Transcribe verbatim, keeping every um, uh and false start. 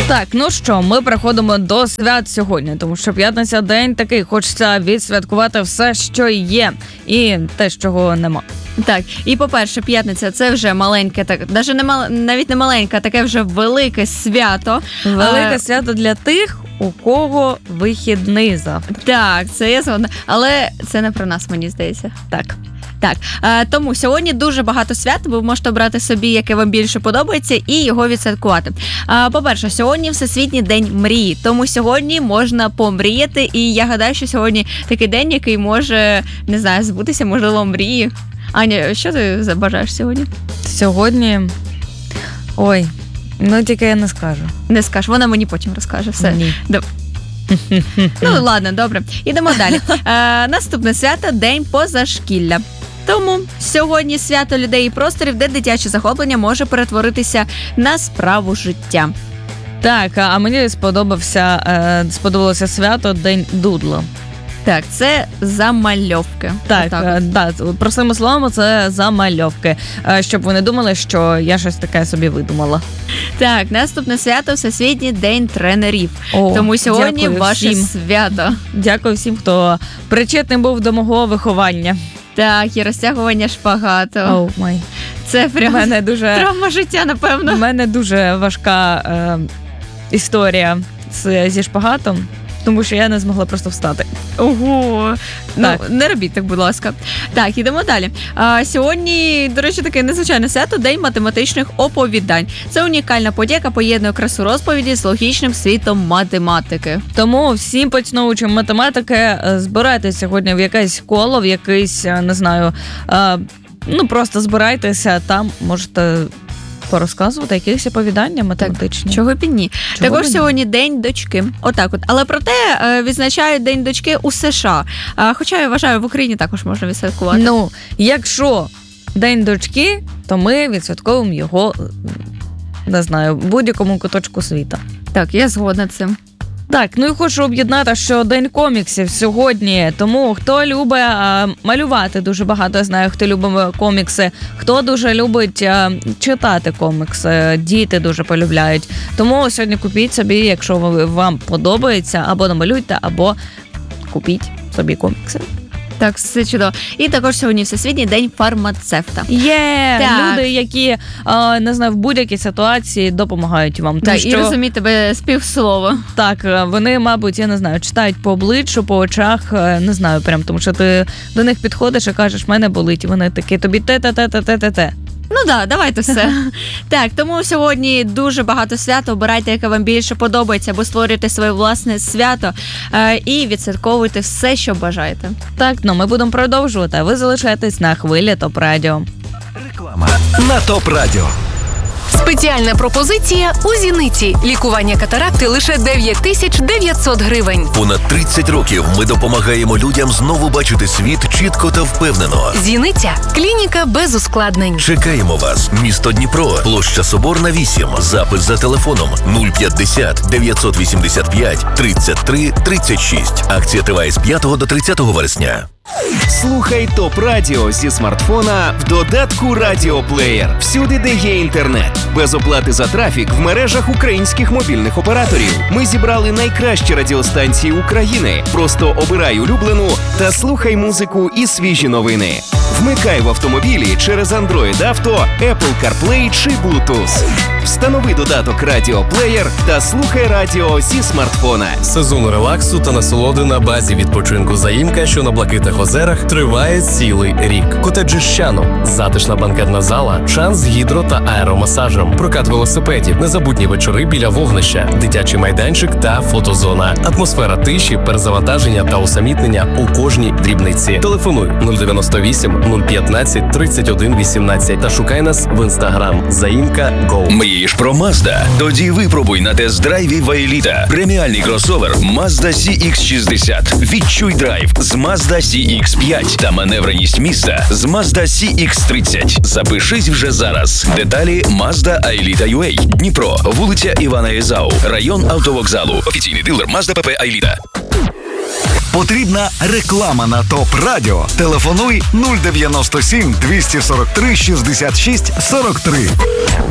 Так, ну що, ми переходимо до свят сьогодні, тому що п'ятниця день такий, хочеться відсвяткувати все, що є, і те, чого нема. Так, і по-перше, п'ятниця – це вже маленьке, так, навіть не мал, навіть не маленьке, а таке вже велике свято. Велике а, свято для тих, у кого вихідний завтра. Так, це я згодна, але це не про нас, мені здається. Так. Так, е, тому сьогодні дуже багато свят, ви можете обрати собі, яке вам більше подобається, і його відсвяткувати. Е, по-перше, сьогодні Всесвітній день мрії, тому сьогодні можна помріяти, і я гадаю, що сьогодні такий день, який може, не знаю, збутися, можливо, мрії. Аня, що ти забажаєш сьогодні? Сьогодні, ой, ну тільки я не скажу. Не скажеш, вона мені потім розкаже. Все. Ні. Доб... Ну, ладно, добре. Ідемо далі. Е, наступне свято – День позашкілля. Тому сьогодні свято людей і просторів, де дитяче захоплення може перетворитися на справу життя. Так, а мені сподобався, е, сподобалося свято День Дудла. Так, це замальовки. Так, Отак е, от. да, простими словами, це замальовки. Е, щоб ви не думали, що я щось таке собі видумала. Так, наступне свято – Всесвітній день тренерів. О, Тому сьогодні дякую ваше всім. свято. Дякую всім, хто причетний був до мого виховання. Так, і розтягування шпагату. Оу, май. Це прям У мене дуже, травма життя, напевно. у мене дуже важка е, історія з, зі шпагатом, тому що я не змогла просто встати. Ого, Так. ну не робіть так, будь ласка. Так, ідемо далі. А, сьогодні, до речі, таке незвичайне свято – День математичних оповідань. Це унікальна подія, яка поєднує красу розповіді з логічним світом математики. Тому всім поціновувачам математики е, збирайтеся сьогодні в якесь коло, в якийсь, е, не знаю, е, ну просто збирайтеся, там можете порозказувати якісь оповідання математичні. Чого б і ні. Чого Також б і ні? сьогодні День дочки. Отак от. Але проте е, відзначають День дочки у США. А, хоча, я вважаю, в Україні також можна відсвяткувати. Ну, якщо День дочки, то ми відсвятковуємо його, не знаю, в будь-якому куточку світа. Так, я згодна з цим. Так, ну і хочу об'єднати, що День коміксів сьогодні, тому хто любить а, малювати дуже багато, я знаю, хто любить комікси, хто дуже любить а, читати комікси, діти дуже полюбляють. Тому сьогодні купіть собі, якщо ви- вам подобається, або намалюйте, або купіть собі комікси. Так, все чудово. І також сьогодні Всесвітній день фармацевта. Є Так. люди, які, а, не знаю, в будь-якій ситуації допомагають вам. Тому Так, і що, розумій тебе співслово. так, вони, мабуть, я не знаю, читають по обличчю, по очах, е, не знаю, прям, тому що ти до них підходиш і кажеш, мене болить, і вони такі, тобі те-те-те-те-те-те. Ну да, давайте все. Так, тому сьогодні дуже багато свят. Обирайте, яке вам більше подобається, або створюйте своє власне свято е, і відсвятковуйте все, що бажаєте. Так, ну ми будемо продовжувати, а ви залишайтесь на хвилі Топ Радіо. Реклама на Топ Радіо. Спеціальна пропозиція у Зіниці. Лікування катаракти лише дев'ять тисяч дев'ятсот гривень. Понад тридцять років ми допомагаємо людям знову бачити світ чітко та впевнено. Зіниця – клініка без ускладнень. Чекаємо вас. Місто Дніпро. Площа Соборна, вісім. Запис за телефоном нуль п'ятдесят дев'ятсот вісімдесят п'ять тридцять три тридцять шість. Акція триває з п'ятого до тридцятого вересня. Слухай ТОП Радіо зі смартфона в додатку Радіоплеєр. Всюди, де є інтернет. Без оплати за трафік в мережах українських мобільних операторів. Ми зібрали найкращі радіостанції України. Просто обирай улюблену та слухай музику і свіжі новини. Вмикай в автомобілі через Android Auto, Apple CarPlay чи Bluetooth. Встанови додаток Радіоплеєр та слухай радіо зі смартфона. Сезон релаксу та насолоди на базі відпочинку «Заїмка», що на Блакитних озерах, триває цілий рік. Котеджі «Щано», затишна банкетна зала, шанс з гідро- та аеромасажем, прокат велосипедів, незабутні вечори біля вогнища, дитячий майданчик та фотозона, атмосфера тиші, перезавантаження та усамітнення у кожній дрібниці. Телефонуй нуль дев'яносто вісім нуль п'ятнадцять тридцять один вісімнадцять та шукай нас в інстаграм «Заїмка Го». Мрієш про Mazda? Тоді випробуй на тест-драйві Ваеліта. Преміальний кросовер Mazda сі ікс шістдесят. Відчуй драйв з Mazda сі ікс п'ять та маневреність міста з Mazda сі ікс тридцять. Запишись вже зараз. Деталі Mazda Аеліта ю ей. Дніпро, вулиця Івана Єзау, район автовокзалу. Офіційний дилер Mazda пе пе Аеліта. Потрібна реклама на Топ Радіо. Телефонуй нуль дев'яносто сім двісті сорок три шістдесят шість сорок три.